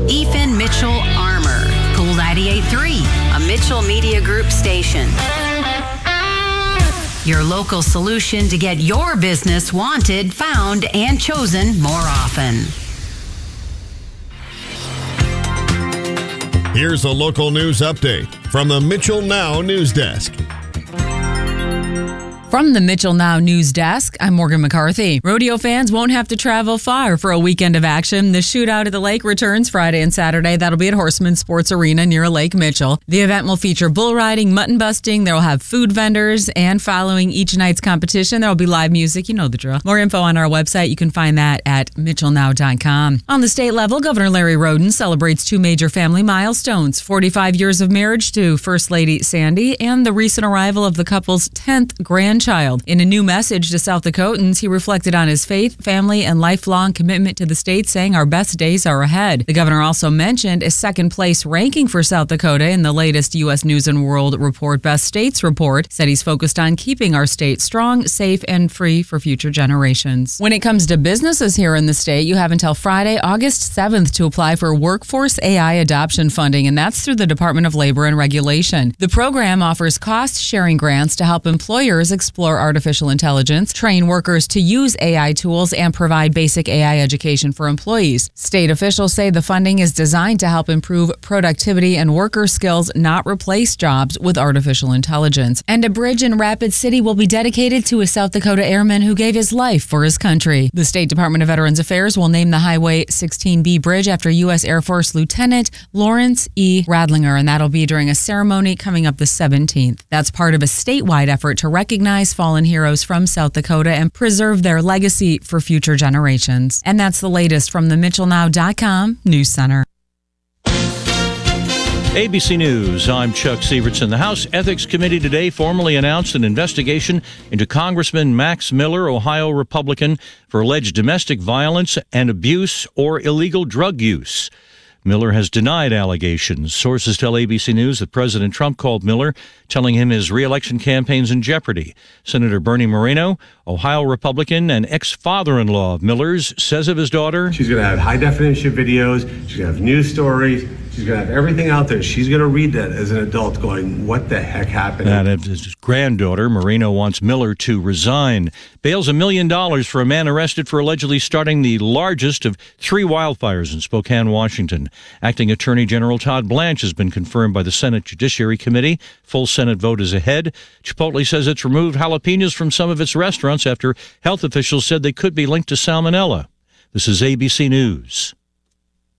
Ethan Mitchell Armor, Cool 98.3, a Mitchell Media Group station. Your local solution to get your business wanted, found, and chosen more often. Here's a local news update from the Mitchell Now News Desk. From the Mitchell Now News Desk, I'm Morgan McCarthy. Rodeo fans won't have to travel far for a weekend of action. The Shootout at the Lake returns Friday and Saturday. That'll be at Horseman Sports Arena near Lake Mitchell. The event will feature bull riding, mutton busting. There will have food vendors, and following each night's competition, there will be live music. You know the drill. More info on our website. You can find that at mitchellnow.com. On the state level, Governor Larry Roden celebrates two major family milestones: 45 years of marriage to First Lady Sandy and the recent arrival of the couple's 10th grandchild. In a new message to South Dakotans, he reflected on his faith, family, and lifelong commitment to the state, saying our best days are ahead. The governor also mentioned a second-place ranking for South Dakota in the latest U.S. News & World Report Best States report, said he's focused on keeping our state strong, safe, and free for future generations. When it comes to businesses here in the state, you have until Friday, August 7th to apply for Workforce AI Adoption Funding, and that's through the Department of Labor and Regulation. The program offers cost-sharing grants to help employers explore artificial intelligence, train workers to use AI tools, and provide basic AI education for employees. State officials say the funding is designed to help improve productivity and worker skills, not replace jobs with artificial intelligence. And a bridge in Rapid City will be dedicated to a South Dakota airman who gave his life for his country. The State Department of Veterans Affairs will name the Highway 16B bridge after U.S. Air Force Lieutenant Lawrence E. Radlinger, and that'll be during a ceremony coming up the 17th. That's part of a statewide effort to recognize fallen heroes from South Dakota and preserve their legacy for future generations. And that's the latest from the MitchellNow.com News Center. ABC News, I'm Chuck Sievertson. The House Ethics Committee today formally announced an investigation into Congressman Max Miller, Ohio Republican, for alleged domestic violence and abuse or illegal drug use. Miller has denied allegations. Sources tell ABC News that President Trump called Miller, telling him his re-election campaign's in jeopardy. Senator Bernie Moreno, Ohio Republican and ex-father-in-law of Miller's, says of his daughter, she's going to have high-definition videos. She's going to have news stories. She's going to have everything out there. She's going to read that as an adult going, what the heck happened? And his granddaughter, Moreno, wants Miller to resign. Bails $1 million for a man arrested for allegedly starting the largest of 3 wildfires in Spokane, Washington. Acting Attorney General Todd Blanche has been confirmed by the Senate Judiciary Committee. Full Senate vote is ahead. Chipotle says it's removed jalapenos from some of its restaurants after health officials said they could be linked to salmonella. This is ABC News.